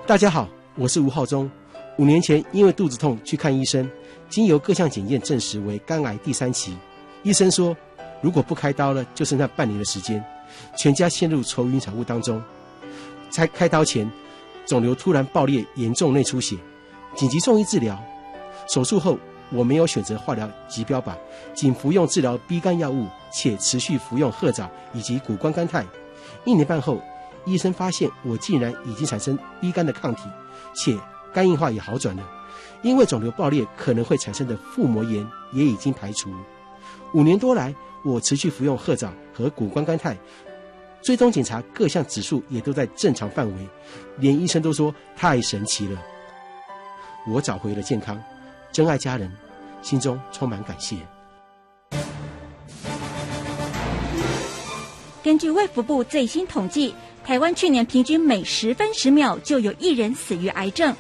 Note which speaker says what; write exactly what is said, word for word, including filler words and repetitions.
Speaker 1: 大家好，我是吴浩中。五年前因为肚子痛去看医生，经由各项检验证实为肝癌第三期。医生说，如果不开刀了，就剩下半年的时间，全家陷入愁云惨雾当中。在开刀前，肿瘤突然爆裂，严重内出血，紧急送医治疗。手术后，我没有选择化疗及标靶，仅服用治疗 B 肝药物，且持续服用褐藻以及谷胱甘肽。一年半后，医生发现我竟然已经产生 B 肝的抗体，且肝硬化也好转了。因为肿瘤爆裂可能会产生的腹膜炎也已经排除。五年多来，我持续服用褐藻和谷胱甘肽，追踪检查各项指数也都在正常范围，连医生都说太神奇了。我找回了健康，珍爱家人，心中充满感谢。
Speaker 2: 根据卫福部最新统计，台湾去年平均每十分十秒就有一人死于癌症。